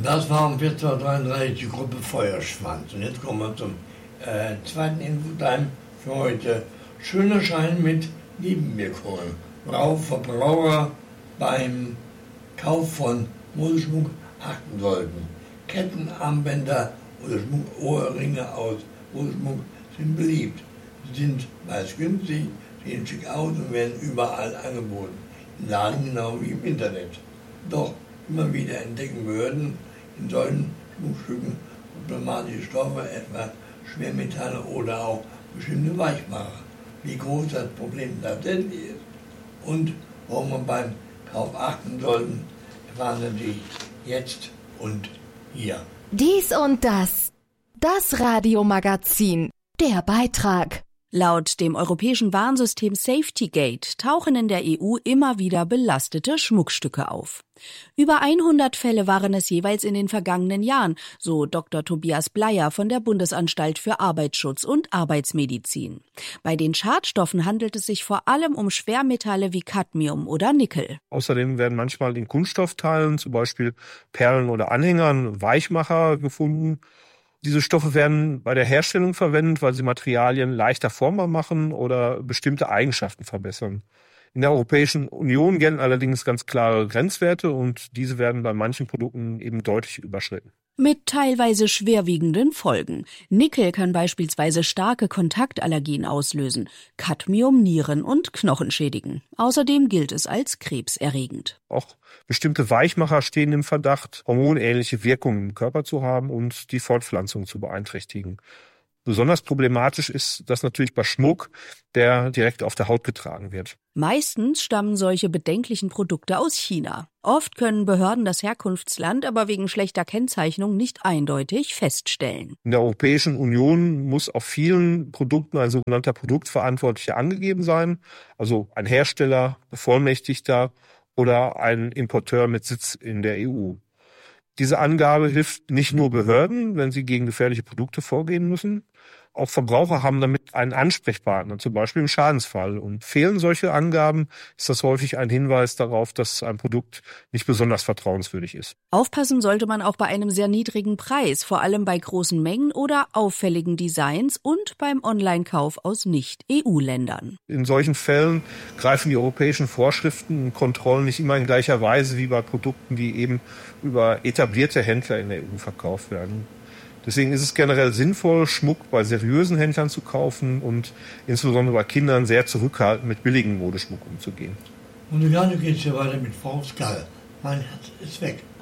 Das war um 14.33 Uhr die Gruppe Feuerschwanz. Und jetzt kommen wir zum zweiten Infotime für heute. Schöner Schein mit Nebenwirkungen. Worauf Verbraucher beim Kauf von Modeschmuck achten sollten. Ketten, Armbänder oder Schmuckohrringe aus Modeschmuck sind beliebt. Sie sind meist günstig, sehen schick aus und werden überall angeboten. Im Laden genau wie im Internet. Doch immer wieder entdecken Behörden in solchen Schmuckstücken problematische Stoffe, etwa Schwermetalle oder auch bestimmte Weichmacher. Wie groß das Problem tatsächlich ist und worauf man beim Kauf achten sollte, erfahren Sie jetzt und hier. Dies und das. Das Radiomagazin. Der Beitrag. Laut dem europäischen Warnsystem SafetyGate tauchen in der EU immer wieder belastete Schmuckstücke auf. Über 100 Fälle waren es jeweils in den vergangenen Jahren, so Dr. Tobias Bleier von der Bundesanstalt für Arbeitsschutz und Arbeitsmedizin. Bei den Schadstoffen handelt es sich vor allem um Schwermetalle wie Cadmium oder Nickel. Außerdem werden manchmal in Kunststoffteilen, zum Beispiel Perlen oder Anhängern, Weichmacher gefunden. Diese Stoffe werden bei der Herstellung verwendet, weil sie Materialien leichter formbar machen oder bestimmte Eigenschaften verbessern. In der Europäischen Union gelten allerdings ganz klare Grenzwerte und diese werden bei manchen Produkten eben deutlich überschritten. Mit teilweise schwerwiegenden Folgen. Nickel kann beispielsweise starke Kontaktallergien auslösen, Cadmium Nieren- und Knochen schädigen. Außerdem gilt es als krebserregend. Auch bestimmte Weichmacher stehen im Verdacht, hormonähnliche Wirkungen im Körper zu haben und die Fortpflanzung zu beeinträchtigen. Besonders problematisch ist das natürlich bei Schmuck, der direkt auf der Haut getragen wird. Meistens stammen solche bedenklichen Produkte aus China. Oft können Behörden das Herkunftsland aber wegen schlechter Kennzeichnung nicht eindeutig feststellen. In der Europäischen Union muss auf vielen Produkten ein sogenannter Produktverantwortlicher angegeben sein, also ein Hersteller, Bevollmächtigter oder ein Importeur mit Sitz in der EU. Diese Angabe hilft nicht nur Behörden, wenn sie gegen gefährliche Produkte vorgehen müssen. Auch Verbraucher haben damit einen Ansprechpartner, zum Beispiel im Schadensfall. Und fehlen solche Angaben, ist das häufig ein Hinweis darauf, dass ein Produkt nicht besonders vertrauenswürdig ist. Aufpassen sollte man auch bei einem sehr niedrigen Preis, vor allem bei großen Mengen oder auffälligen Designs und beim Online-Kauf aus Nicht-EU-Ländern. In solchen Fällen greifen die europäischen Vorschriften und Kontrollen nicht immer in gleicher Weise wie bei Produkten, die eben über etablierte Händler in der EU verkauft werden. Deswegen ist es generell sinnvoll, Schmuck bei seriösen Händlern zu kaufen und insbesondere bei Kindern sehr zurückhaltend mit billigem Modeschmuck umzugehen. Und gerade geht es ja weiter mit Frau Skall. Mein Herz ist weg.